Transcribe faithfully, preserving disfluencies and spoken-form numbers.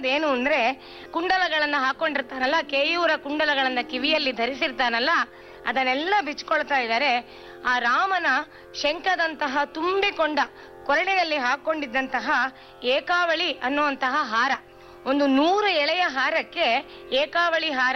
ಏನು ಅಂದ್ರೆ ಕುಂಡಲಗಳನ್ನ ಹಾಕೊಂಡಿರ್ತಾನಲ್ಲ, ಕೇಯೂರ ಕುಂಡಲಗಳನ್ನ ಕಿವಿಯಲ್ಲಿ ಧರಿಸಿರ್ತಾನಲ್ಲ, ಅದನ್ನೆಲ್ಲ ಬಿಚ್ಕೊಳ್ತಾ ಇದ್ದಾರೆ. ಆ ರಾಮನ ಶಂಖದಂತಹ ತುಂಬಿಕೊಂಡ ಕೊರಡೆಯಲ್ಲಿ ಹಾಕೊಂಡಿದ್ದಂತಹ ಏಕಾವಳಿ ಅನ್ನುವಂತಹ ಹಾರ, ಒಂದು ನೂರು ಎಳೆಯ ಹಾರಕ್ಕೆ ಏಕಾವಳಿ ಹಾರ